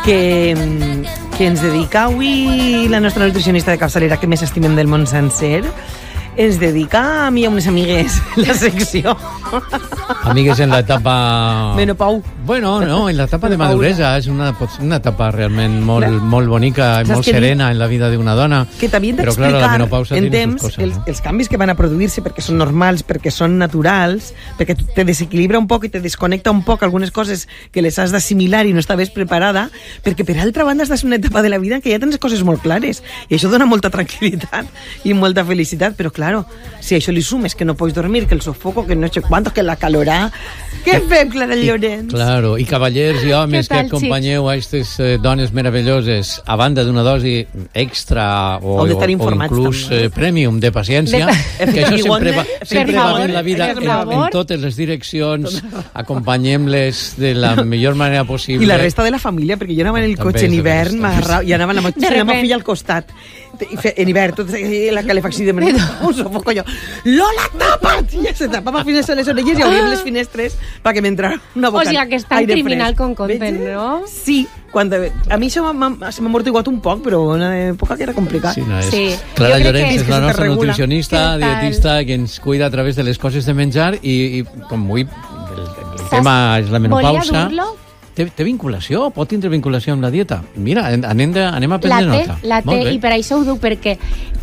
que ens dedica avui la nostra nutricionista de capçalera que més estimem del món sencer. Ens dedica a mi i a unes amigues la secció. Amigues en la etapa... Menopau. Bueno, no, en la etapa de maduresa. És una etapa realment molt bonica i molt serena en la vida d'una dona. Que t'havien d'explicar en temps els canvis que van a produir-se perquè són normals, perquè són naturals, perquè te desequilibra un poc i te desconnecta un poc algunes coses que les has d'assimilar i no estaves preparada, perquè per altra banda estàs en una etapa de la vida en què ja tens coses molt clares i això dona molta tranquil·litat i molta felicitat, però claro, si això li sumes que no pots dormir, que el sofoco, que no sé quantos, que la calorà... Què fem, Clara Llorenç? Claro, i cavallers i homes que acompanyeu a aquestes dones meravelloses a banda d'una dosi extra o inclús premium de paciència, que això sempre va bé en la vida, en totes les direccions, acompanyem-les de la millor manera possible. I la resta de la família, perquè jo anava en el cotxe en hivern i anava la meva filla al costat. En hivern, tot la calefacció de menú, un sofoco jo, Lola, tapa't! I se tapava fins a les orelles i obríem les finestres perquè m'entrara una boca aire fresc. O sigui, que és tan criminal com conten, no? Sí, a mi això se m'ha amortiguat un poc, però una època que era complicat. Sí. Clara Llorenç és la nostra nutricionista, dietista, que ens cuida a través de les coses de menjar i com avui el tema és la menopausa. Volia dur-lo? Té vinculació? Pot tindre vinculació amb la dieta? Mira, anem a prendre nota. La té, i per això ho dic, perquè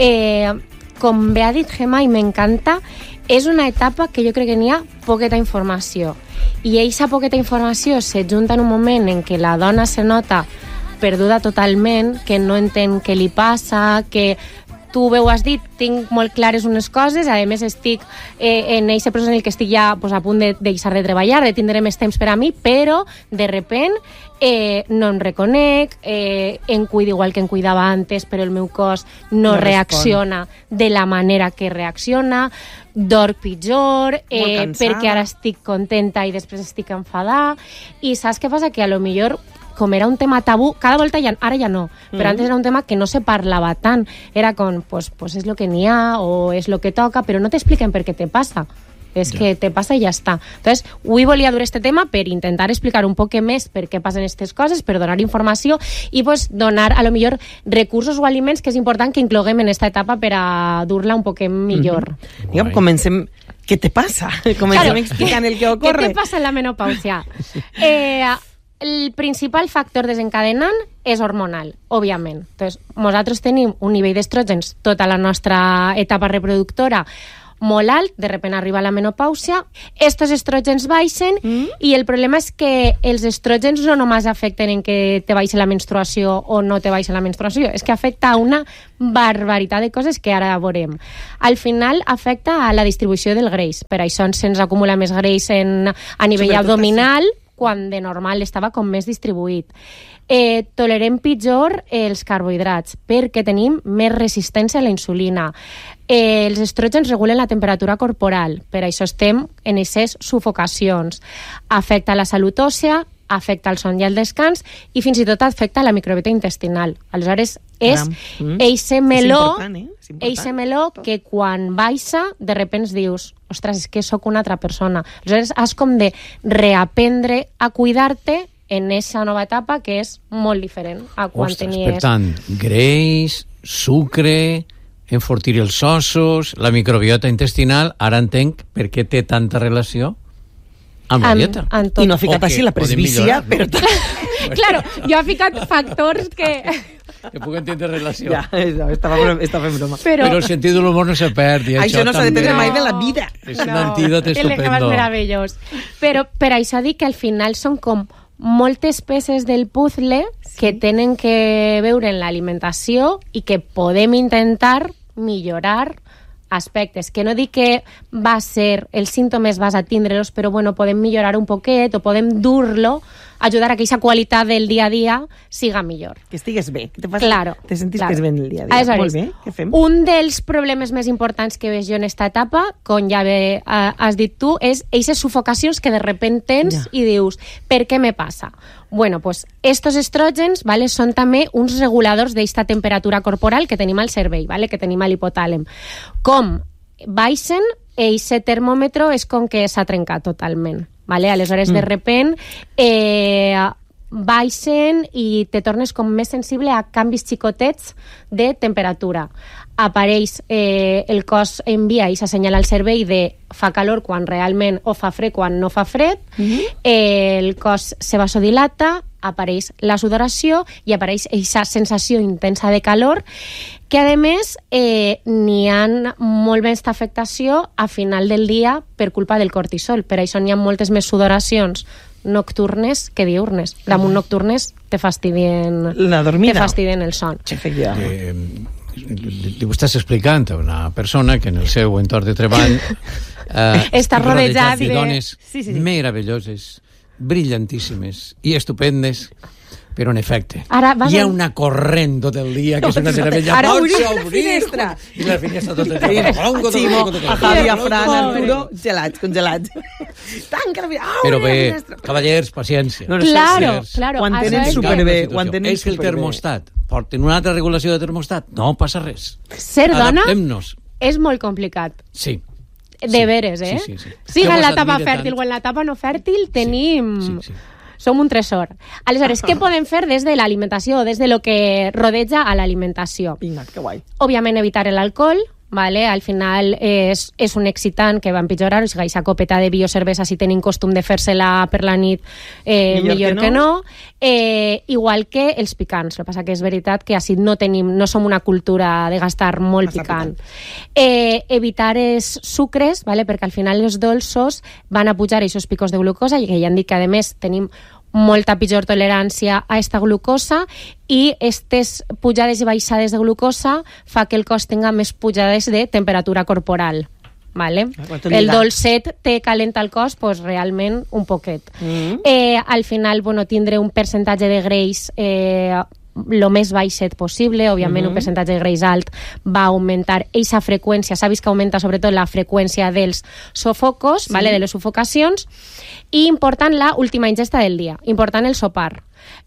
com bé ha dit Gemma, i m'encanta, és una etapa que jo crec que n'hi ha poqueta informació. I aquesta poqueta informació se junta en un moment en què la dona se nota perduda totalment, que no entén què li passa, que tu bé ho has dit, tinc molt clares unes coses, a més estic en aquest procés en el que estic ja a punt de deixar de treballar, de tindre més temps per a mi, però de repent no em reconec, em cuido igual que em cuidava antes, però el meu cos no reacciona de la manera que reacciona, dorm pitjor, perquè ara estic contenta i després estic enfadada, i saps què passa? Que a lo millor com era un tema tabú, cada volta ara ja no, però antes era un tema que no se parlava tant. Era com, pues és lo que n'hi ha, o és lo que toca, però no t'expliquen per què te passa. És que te passa i ja està. Entonces, avui volia dur este tema per intentar explicar un poc més per què passen aquestes coses, per donar informació i donar, a lo millor, recursos o aliments que és important que incloguem en esta etapa per a dur-la un poc millor. Digue'm, comencem... Què te passa? Comencem explicant el que ocorre. Què te passa en la menopausia? El principal factor desencadenant és hormonal, òbviament. Entonces, nosaltres tenim un nivell d'estrògens tota la nostra etapa reproductora molt alt, de repente arriba la menopàusia, estos estrògens baixen i el problema és que els estrògens no només afecten en que te baixa la menstruació o no te baixa la menstruació, és que afecta a una barbaritat de coses que ara veurem. Al final afecta a la distribució del greix, per això se'ns acumula més greix a nivell abdominal, quan de normal estava com més distribuït. Tolerem pitjor els carbohidrats perquè tenim més resistència a la insulina. Els estrògens regulen la temperatura corporal, per això estem en aquestes sufocacions. Afecta la salut òssea, afecta el son i el descans i fins i tot afecta la microbiota intestinal. Aleshores, és eixe meló que quan baixa, de repente dius, ostres, és que sóc una altra persona. Aleshores, has com de reaprendre a cuidar-te en aquesta nova etapa que és molt diferent a quan tenies... Per tant, greix, sucre, enfortir els ossos, la microbiota intestinal, ara entenc per què té tanta relació amb la dieta. I no ha ficat així la presbícia, però... Claro, jo he ficat factors que puc entendre relació. Ja, està fent broma. Però el sentit de l'humor no se perd. Això no s'ha de perdre mai de la vida. És un antídot estupendo. El meravellós. Però per això dic que al final són com moltes peces del puzzle que tenen que veure en l'alimentació i que podem intentar millorar aspectes, que no dic que va ser els símptomes vas a tindre-los, però bueno, podem millorar un poquet o podem dur-lo, ajudar a que aquesta qualitat del dia a dia siga millor. Que estigues bé, que te sentis que és bé el dia a dia. Aleshores, molt bé, què fem? Un dels problemes més importants que veig jo en esta etapa, com ja bé has dit tu, és aquestes sufocacions que de repente tens i dius, per què me passa? Bueno, pues estos estrògens, ¿vale? Són també uns reguladors d'esta temperatura corporal que tenim al cervell, ¿vale? Que tenim a l'hipotàlem. Com baixen, aquest termòmetre és com que s'ha trencat totalment. ¿Vale? Aleshores, de repente, baixen i te tornes com més sensible a canvis xicotets de temperatura. Apareix, el cos envia i s'assenyala al cervell de fa calor quan realment o fa fred quan no fa fred, el cos se vasodilata, apareix la sudoració i apareix aquesta sensació intensa de calor que a més n'hi ha molt més afectació a final del dia per culpa del cortisol. Per això n'hi ha moltes més sudoracions nocturnes que diurnes. Damunt nocturnes te fastidien la dormida, te fastidien el son. Li estàs explicant a una persona que en el seu entorn de treball està rodejat de dones meravelloses, brillantíssimes i estupendes, però en efecte hi ha una corrent tot el dia que és una meravella. Ara obrim la finestra i la finestra tot el dia a Javi, a Fran, a Arturo, gelats, congelats. Tanca la finestra. Però bé, cavallers, paciència. Claro. Ho entenen superbé. És que el termostat porten una altra regulació de termostat, no passa res. Ser dona adaptem-nos. És molt complicat. Sí. De veres, eh? Siga en la etapa fèrtil o en l'etapa no fèrtil, tenim... Som un tresor. Aleshores, què podem fer des de l'alimentació, des de lo que rodeja a l'alimentació? Vinga, que guai. Òbviament, evitar l'alcohol, ¿vale? Al final és un excitant que va empitjorar, o sigui, aquesta copeta de biocervesa, si tenim costum de fer-se-la per la nit, millor que no. Igual que els picants. El que passa que és veritat que així no som una cultura de gastar molt picant. Evitar els sucres, ¿vale? Perquè al final els dolços van a pujar aquests picos de glucosa i que ja han dit que, a més, tenim molta pitjor tolerància a esta glucosa i aquestes pujades i baixades de glucosa fa que el cos tenga més pujades de temperatura corporal. ¿Vale? El dolcet te calenta el cos pues, realment un poquet. Al final, tindre un percentatge de greix lo més baixet possible, òbviament un percentatge de greix alt va augmentar eixa freqüència, s'ha vist que augmenta sobretot la freqüència dels sofocos, ¿vale? De les sufocacions, i important la última ingesta del dia, important el sopar,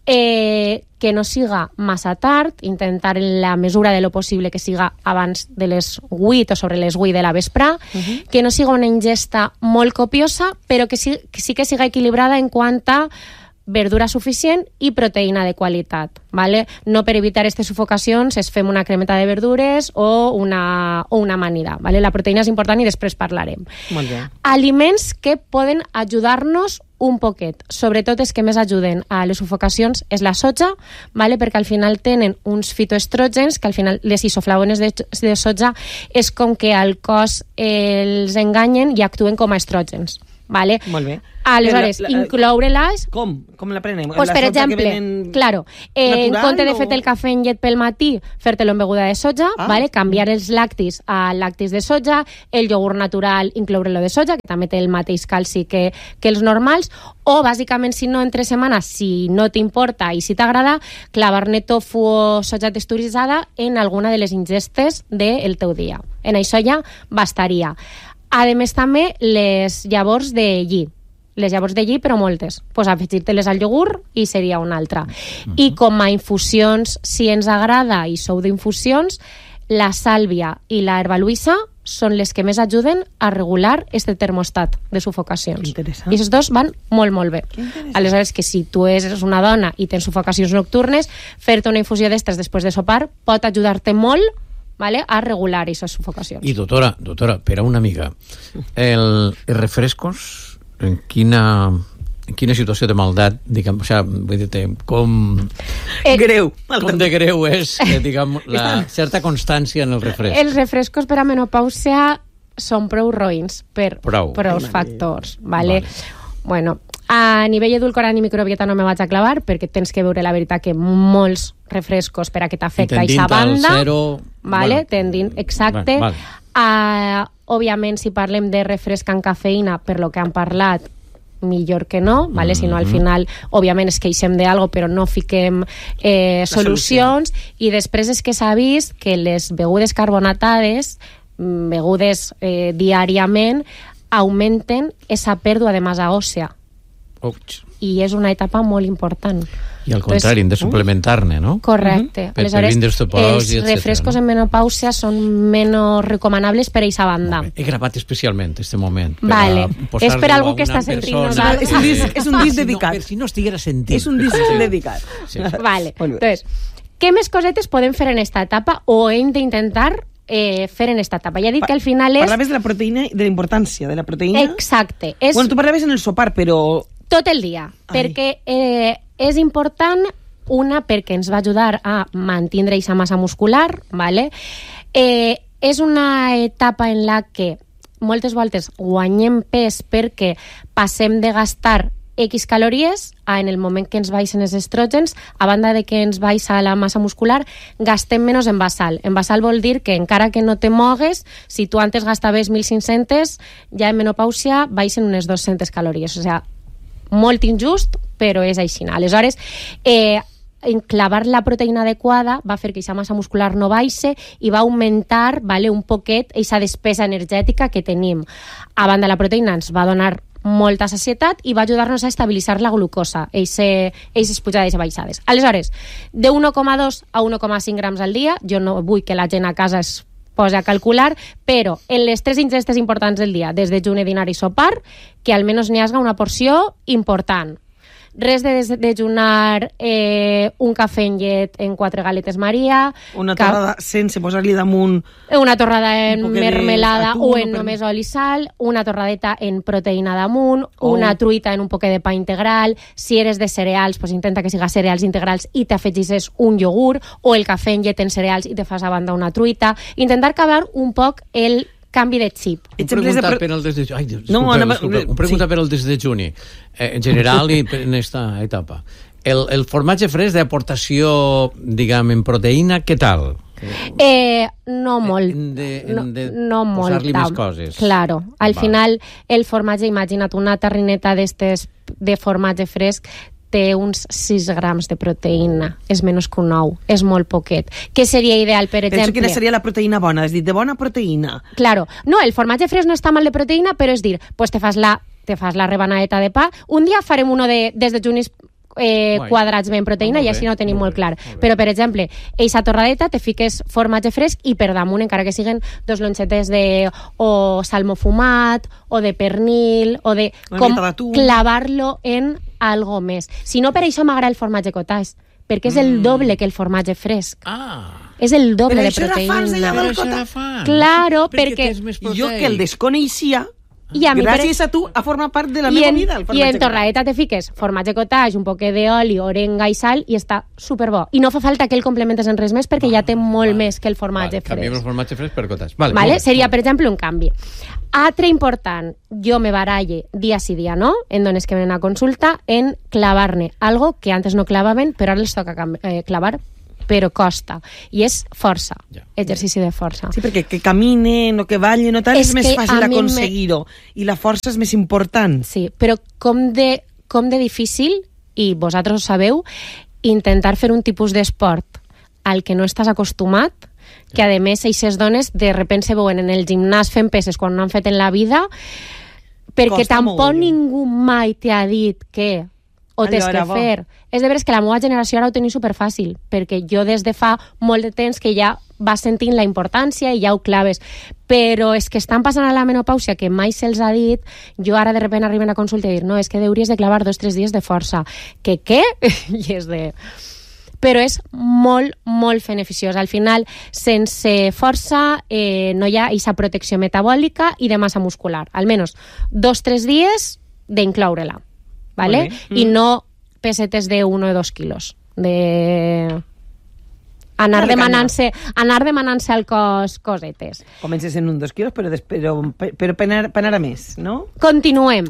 que no siga massa tard, intentar en la mesura de lo possible que siga abans de les 8 o sobre les 8 de la vesprà, que no siga una ingesta molt copiosa, però que sí que siga equilibrada en quant a verdura suficient i proteïna de qualitat, ¿vale? No per evitar aquestes sufocacions es fem una cremeta de verdures o una amanida, ¿vale? La proteïna és important i després parlarem. Molt bé. Aliments que poden ajudar-nos un poquet, sobretot els que més ajuden a les sufocacions és la soja, ¿vale? Perquè al final tenen uns fitoestrògens que al final les isoflavones de soja és com que al cos els enganyen i actuen com a estrògens. Vale? Molt bé. Aleshores, incloure-les... Com la prenem? Pues, per exemple, claro, en compte de fer-te el cafè en llet pel matí, fer-te-lo en beguda de soja, ¿vale? Canviar els lactis a lactis de soja, el iogurt natural, incloure-lo de soja, que també té el mateix calci que els normals, o, bàsicament, si no, entre setmana, si no t'importa i si t'agrada, clavar-ne tofu o soja texturitzada en alguna de les ingestes del teu dia. En això ja bastaria. A més, també, les llavors de lli. Les llavors de lli, però moltes. Pues afegir-te-les al iogurt i seria una altra. I com a infusions, si ens agrada i sou d'infusions, la sàlvia i la herbaluïssa són les que més ajuden a regular este termostat de sufocacions. I aquests dos van molt, molt bé. Aleshores, que si tu eres una dona i tens sufocacions nocturnes, fer-te una infusió d'estes després de sopar pot ajudar-te molt, ¿vale? A regular aquestes sufocacions. I doctora, per a una amiga, els refrescos, en quina situació de maldat, diguem, o sigui, com de greu és, diguem, la certa constància en el refresc? Els refrescos per a menopàusia són prou roïns per prou factors, ¿vale? Bueno, a nivell edulcorant i microbiota no me vaig a clavar perquè tens que veure la veritat que molts refrescos per a que t'afecta aquesta banda, vale? Tendint, exacte. Òbviament, si parlem de refresc amb cafeïna, per lo que han parlat, millor que no, vale? Si no, al final, òbviament, es queixem d'algo, però no fiquem solucions. I després és que s'ha vist que les begudes carbonatades, begudes diàriament, augmenten esa pèrdua de massa òssea. i és una etapa molt important. I al contrari, hem de suplementar-ne, no? Correcte. Aleshores, els refrescos en menopàusia són menys recomanables per a aquesta banda. He gravat especialment aquest moment. Vale. És per algú que està sentint nosaltres. És un disc dedicat. Per si no estiguera sentint. És un disc dedicat. Vale. Entonces, què més cosetes podem fer en esta etapa o hem d'intentar fer en esta etapa? Ja he dit que al final és... Parlaves de la proteïna i de la importància de la proteïna. Exacte. Bueno, tu parlaves en el sopar, però... Tot el dia, perquè és important, una, perquè ens va ajudar a mantenir aquesta massa muscular, ¿vale? És una etapa en la que moltes voltes guanyem pes perquè passem de gastar X calories en el moment que ens baixen els estrògens, a banda de que ens baixa la massa muscular, gastem menys en basal. En basal vol dir que encara que no te mogues, si tu antes gastaves 1.500, ja en menopàusia baixen unes 200 calories. O sigui, molt injust, però és així. Aleshores, clavar la proteïna adequada va fer que aquesta massa muscular no baixe i va augmentar, vale, un poquet aquesta despesa energètica que tenim. A banda, la proteïna ens va donar molta sacietat i va ajudar-nos a estabilitzar la glucosa, aquestes pujades i baixades. Aleshores, de 1,2 a 1,5 grams al dia, jo no vull que la gent a casa es posi a calcular, però en les 3 ingestes importants del dia, des de desjuni, dinar i sopar, que almenys n'hi hagi una porció important. Res de dejunar un cafè en llet en 4 galetes Maria, una torrada sense posar-li damunt una torrada en mermelada o en només oli i sal, una torradeta en proteïna damunt, una truita en un poquet de pa integral. Si eres de cereals, pues intenta que siga cereals integrals i t'afegisses un iogurt, o el cafè en llet en cereals i te fas a banda una truita. Intentar acabar un poc el canvi de xip. Un pregunta per al desdejuni. En general i en aquesta etapa. El formatge fresc d'aportació, diguem, en proteïna, què tal? No molt. No molt. Posar-li més coses. Claro. Al final, el formatge, imagina't una tarrineta d'estes de formatge fresc, té uns 6 grams de proteïna. És menys que un ou. És molt poquet. Què seria ideal, per exemple? Penso que seria la proteïna bona. Has dit, de bona proteïna. Claro. No, el formatge fresc no està mal de proteïna, però és dir, pues te fas la rebanadeta de pa. Un dia farem uno de dejunis quadrats ben proteïna i així no ho tenim molt clar. Però, per exemple, eixa torradeta te fiques formatge fresc i per damunt, encara que siguen 2 lonxetes o salmó fumat o de pernil o de... com clavar-lo en algo més. Si no, per això m'agrada el formatge cottage, perquè és el doble que el formatge fresc. És el doble de proteïna. Però això era fans. Claro, perquè... Jo que el desconeixia... gràcies a tu a formar part de la meva vida. I en torradeta te fiques formatge cottage, un poquet d'oli, orenga i sal i està superbo. I no fa falta que el complementes en res més perquè ja té molt més que el formatge fresc. Canviem el formatge fresc per cottage. Seria, per exemple, un canvi. Altre important, jo me baralle dia sí dia no, en dones que venen a consulta, en clavar-ne algo que antes no clavaven, però ara els toca clavar, però costa. I és força, exercici de força. Sí, perquè que caminen o que ballen o tal és més fàcil aconseguir-ho. I la força és més important. Sí, però com de difícil, i vosaltres ho sabeu, intentar fer un tipus d'esport al que no estàs acostumat, que a més aquestes dones de repente se veuen en el gimnàs fent peses quan no han fet en la vida, perquè tampoc ningú mai t'ha dit que ho tens que fer. És de veres que la meva generació ara ho tenim superfàcil, perquè jo des de fa molt de temps que ja vas sentint la importància i ja ho claves. Però és que estan passant a la menopàusia que mai se'ls ha dit, jo ara de repente arriben a consulta i dir, no, és que hauries de clavar 2 o 3 dies de força. Que què? I és de... Però és molt, molt beneficiós. Al final, sense força no hi ha aquesta protecció metabòlica i de massa muscular. Almenys 2 o 3 dies d'incloure-la. ¿vale? I no pesetes de 1 o 2 quilos. Anar demanant-se al cos cosetes. Comences en 1 o 2 quilos, però penar a més, no? Continuem.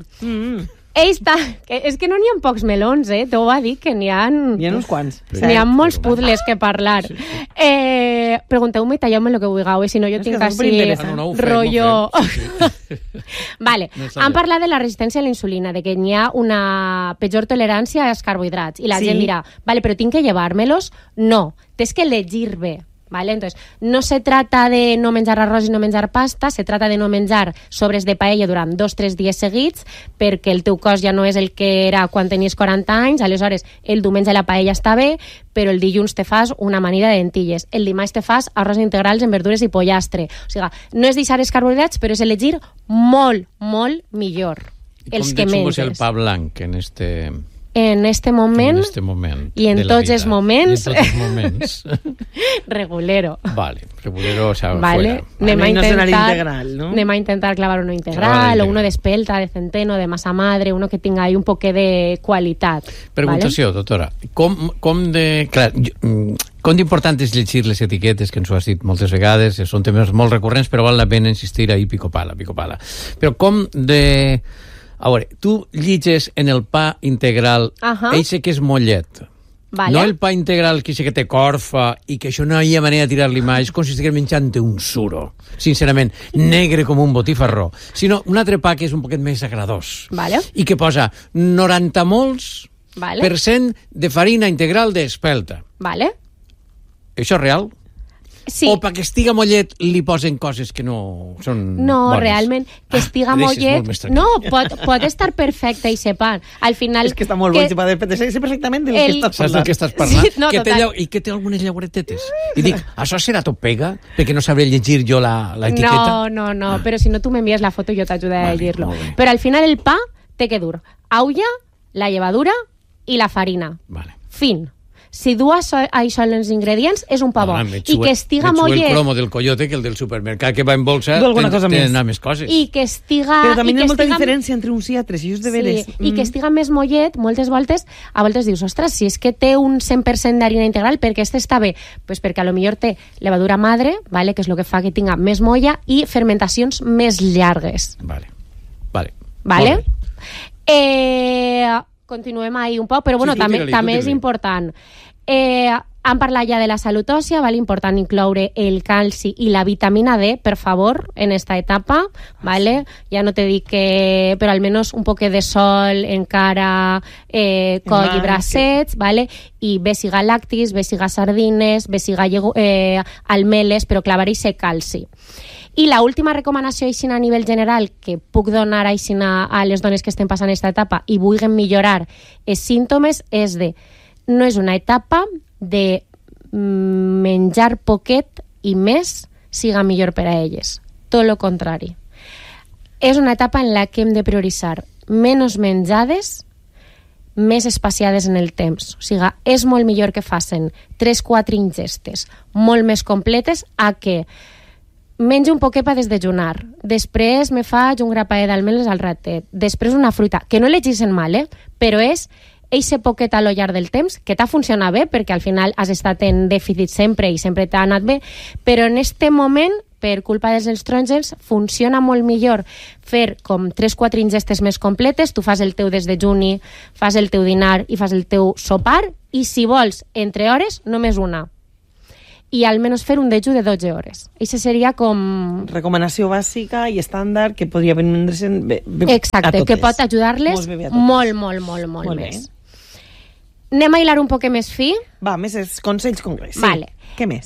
És que no n'hi ha pocs melons, t'ho va dir que n'hi ha... N'hi ha uns quants. N'hi ha molts puzzles que parlar. Pregunteu-me i talleu-me el que vulgueu, si no jo tinc així rotllo... Vale, han parlat de la resistència a la insulina, de que n'hi ha una pitjor tolerància als carbohidrats, i la gent dirà, vale, però tinc que llevar-me-los? No, tens que elegir bé, ¿vale? Entonces, no se trata de no menjar arròs i no menjar pasta, se trata de no menjar sobres de paella durant 2-3 dies seguits, perquè el teu cos ja no és el que era quan tenies 40 anys, aleshores el diumenge la paella està bé, però el dilluns te fas una amanida de lentilles, el dimarts te fas arròs integrals en verdures i pollastre. O sigui, no és deixar els carbohidrats, però és elegir molt, molt millor els que menges. Com és el pa blanc en este... En este moment i en tots els moments regulero. Vale, regulero, o sea, vale. Anem a intentar clavar uno integral o uno de espelta, de centeno, de masa madre, uno que tinga ahí un poquet de qualitat. Preguntació, ¿vale? Doctora, com d'important és llegir les etiquetes, que ens ho has dit moltes vegades, són temes molt recurrents, però val la pena insistir ahí, pico pala. Però com de... A veure, tu llitges en el pa integral, eixe que és mollet. Vale. No el pa integral que té corfa i que això no hi ha manera de tirar-li mà, és com si estigués menjant un suro, sincerament, negre com un botifarró, sinó un altre pa que és un poquet més agradós. Vale. I que posa 90 mols % de farina integral d'espelta. Vale. Això és real? Sí. O perquè estiga mollet li posen coses que no són bones? Realment, que estiga mollet... No, pot estar perfecte i sepan. Al final... És que està molt bo, sé perfectament del que estàs parlant. Saps del que estàs parlant? Sí, no, I que té algunes llauretetes. I dic, això serà tot pega? Perquè no sabré llegir jo l'etiqueta? No, però si no tu m'envies la foto jo t'ajudaré a llegir-lo. Però al final el pa té que dur aulla, la llevadura i la farina. Vale. Fin. Si du això els ingredients, és un pa bo. I que estiga mollet... el cromo del coyote que el del supermercat que va en bolsa tenen més coses. I que estiga... Però també hi ha molta diferència entre uns i altres, i just de veres. Sí, i que estiga més mollet, moltes voltes, a voltes dius, ostres, si és que té un 100% d'harina integral, perquè este està bé? Pues perquè a lo millor té levadura madre, vale, que és el que fa que tinga més molla, i fermentacions més llargues. Vale? Continuem ahí un poc, però bueno, també és important. Han parlat ja de la salut òssia, vale? Important incloure el calci i la vitamina D, per favor, en esta etapa, vale? Ja no te dic que... però almenys un poc de sol encara, coll i bracets, vale? I bé siga lactis, bé siga sardines, bé siga almeles, però clavar-hi calci. I l'última recomanació a nivell general que puc donar a les dones que estem passant aquesta etapa i vulguin millorar els símptomes és de... No és una etapa de menjar poquet i més siga millor per a elles. Tot el contrari. És una etapa en la que hem de prioritzar menys menjades, més espaciades en el temps. O sigui, és molt millor que facin 3-4 ingestes molt més completes a que menjo un poquet per desdejunar, després me faig un grapaet d'almeles al ratet, després una fruita, que no elegeixen mal, però és eixe poquet a lo llarg del temps, que t'ha funcionat bé, perquè al final has estat en dèficit sempre i sempre t'ha anat bé, però en este moment, per culpa dels estrògens, funciona molt millor fer com 3-4 ingestes més completes, tu fas el teu desdejuni, fas el teu dinar i fas el teu sopar, i si vols, entre hores, només una. I almenys fer un dejú de 12 hores. Això seria com... Recomanació bàsica i estàndard que podria vindre's exacte, que pot ajudar-les molt més. Anem a hilar un poc més fi. Va, més consells concrets. Sí. Vale. Què més?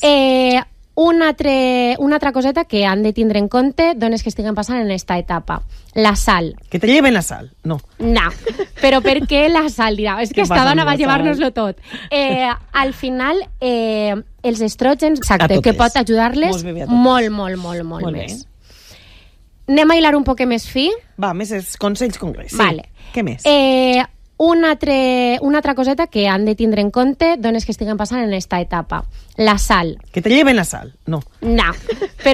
Una altra coseta que han de tindre en compte dones que estiguen passant en esta etapa. La sal. Que te lleven la sal, no. No, però per què la sal? Dirà, és que esta dona va llevar-nos-lo tot. Al final, els estrògens, exacte, que pot ajudar-les molt més. Anem a hilar un poc més fi. Va, més consells concrets. Sí. Vale. Què més? Una altra coseta que han de tindre en compte dones que estiguen passant en esta etapa. La sal. Que te lleven la sal, no. No, però